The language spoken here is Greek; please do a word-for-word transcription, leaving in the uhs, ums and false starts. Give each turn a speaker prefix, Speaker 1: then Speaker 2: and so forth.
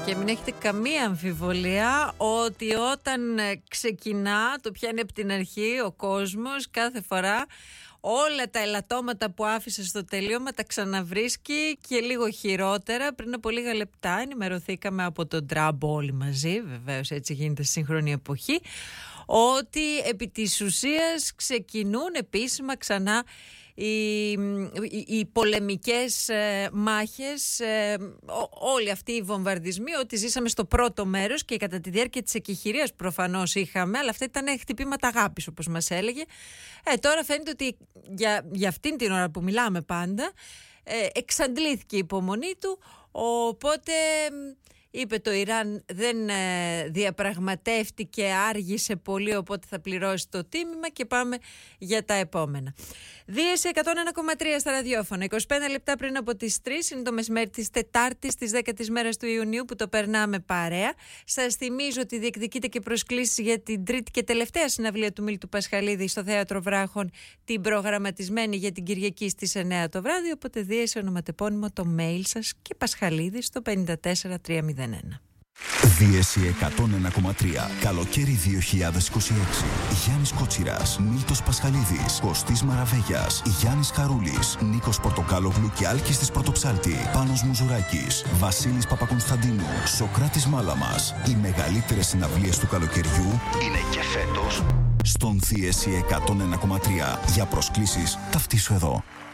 Speaker 1: Και μην έχετε καμία αμφιβολία ότι όταν ξεκινά, το πιάνει από την αρχή ο κόσμος κάθε φορά, όλα τα ελαττώματα που άφησε στο τελείωμα τα ξαναβρίσκει και λίγο χειρότερα. Πριν από λίγα λεπτά ενημερωθήκαμε από τον Τραμπ όλοι μαζί, βεβαίως έτσι γίνεται στη σύγχρονη εποχή, ότι επί της ουσίας ξεκινούν επίσημα ξανά οι, οι, οι πολεμικές ε, μάχες, ε, ό, όλοι αυτοί οι βομβαρδισμοί, ότι ζήσαμε στο πρώτο μέρος και κατά τη διάρκεια της εκεχηρίας προφανώς είχαμε, αλλά αυτά ήταν χτυπήματα αγάπης όπως μας έλεγε. Ε, τώρα φαίνεται ότι για, για αυτήν την ώρα που μιλάμε πάντα ε, εξαντλήθηκε η υπομονή του, οπότε είπε το Ιράν δεν ε, διαπραγματεύτηκε, άργησε πολύ, οπότε θα πληρώσει το τίμημα και πάμε για τα επόμενα. Δίεση εκατόν ένα κόμμα τρία στα ραδιόφωνα, είκοσι πέντε λεπτά πριν από τις τρεις, είναι το μεσημέρι της Τετάρτης, της δέκατης μέρας του Ιουνίου που το περνάμε παρέα. Σας θυμίζω ότι διεκδικείτε και προσκλήσεις για την τρίτη και τελευταία συναυλία του Μίλτου Πασχαλίδη στο Θέατρο Βράχων, την προγραμματισμένη για την Κυριακή στις εννιά το βράδυ, οπότε δίεση ονοματεπώνυμο το mail σας και Πασχαλίδη στο πέντε τέσσερα τρία μηδέν ένα.
Speaker 2: Δίεση εκατόν ένα κόμμα τρία. Καλοκαίρι δύο χιλιάδες είκοσι έξι. Γιάννης Κότσιρας, Μίλτος Πασχαλίδης, Κωστής Μαραβέγιας, Γιάννης Χαρούλης, Νίκος Πορτοκάλογλου και Άλκης της Πρωτοψάλτη, Πάνος Μουζουράκης, Βασίλης Παπακονσταντίνου, Σοκράτης Μάλαμας. Οι μεγαλύτερες συναυλίες του καλοκαιριού είναι και φέτος στον Δίεση εκατόν ένα κόμμα τρία. Για προσκλήσεις ταυτίσου εδώ.